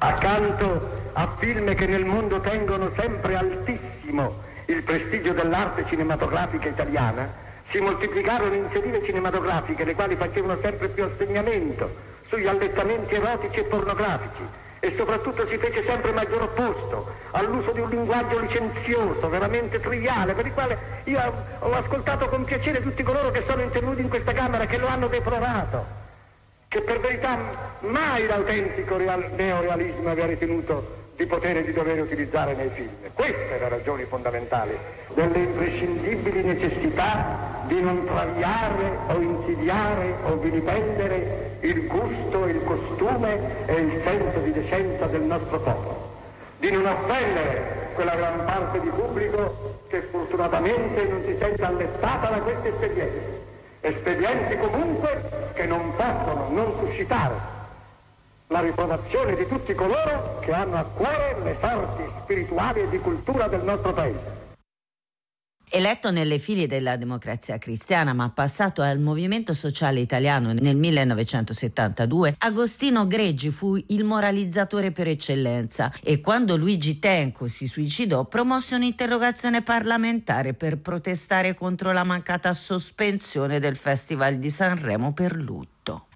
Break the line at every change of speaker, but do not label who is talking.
Accanto a film che nel mondo tengono sempre altissimo il prestigio dell'arte cinematografica italiana, si moltiplicarono iniziative cinematografiche le quali facevano sempre più assegnamento sugli allettamenti erotici e pornografici, e soprattutto si fece sempre maggior opposto all'uso di un linguaggio licenzioso, veramente triviale, per il quale io ho ascoltato con piacere tutti coloro che sono intervenuti in questa Camera, che lo hanno deplorato, che per verità mai l'autentico neorealismo aveva ritenuto di potere e di dovere utilizzare nei film. Queste le ragioni fondamentali delle imprescindibili necessità di non traviare o insidiare o vilipendere il gusto, il costume e il senso di decenza del nostro popolo, di non offendere quella gran parte di pubblico che fortunatamente non si sente allettata da questi espedienti comunque che non possono non suscitare la riprovazione di tutti coloro che hanno a cuore le sorti spirituali e di cultura del nostro paese.
Eletto nelle file della Democrazia Cristiana ma passato al Movimento Sociale Italiano nel 1972, Agostino Greggi fu il moralizzatore per eccellenza e quando Luigi Tenco si suicidò promosse un'interrogazione parlamentare per protestare contro la mancata sospensione del Festival di Sanremo per lutto.